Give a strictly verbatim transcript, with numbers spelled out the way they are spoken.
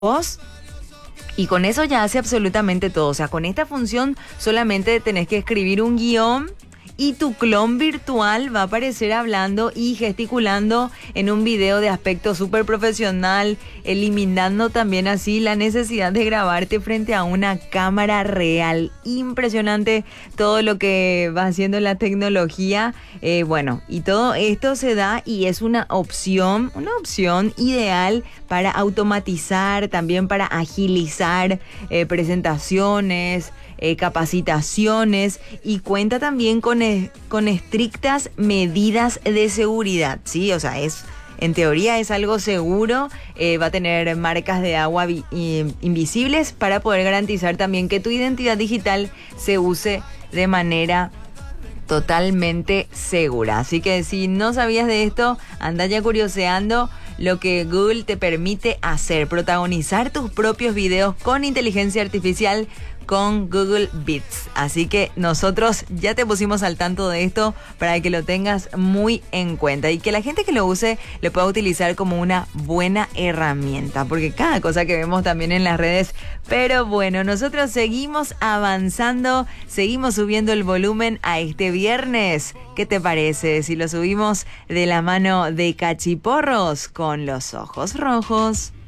voz. Y con eso ya hace absolutamente todo. O sea, con esta función solamente tenés que escribir un guión y tu clon virtual va a aparecer hablando y gesticulando en un video de aspecto súper profesional, eliminando también así la necesidad de grabarte frente a una cámara real. Impresionante todo lo que va haciendo la tecnología. Eh, bueno, y todo esto se da y es una opción, una opción ideal para automatizar, también para agilizar eh, presentaciones, Eh, capacitaciones, y cuenta también con, eh, con estrictas medidas de seguridad, ¿sí? O sea, es, en teoría es algo seguro, eh, va a tener marcas de agua vi, eh, invisibles para poder garantizar también que tu identidad digital se use de manera totalmente segura. Así que si no sabías de esto, anda ya curioseando lo que Google te permite hacer, protagonizar tus propios videos con inteligencia artificial con Google Beats. Así que nosotros ya te pusimos al tanto de esto para que lo tengas muy en cuenta y que la gente que lo use lo pueda utilizar como una buena herramienta, porque cada cosa que vemos también en las redes. Pero bueno, nosotros seguimos avanzando, seguimos subiendo el volumen a este viernes. ¿Qué te parece si lo subimos de la mano de Cachiporros con Los Ojos Rojos?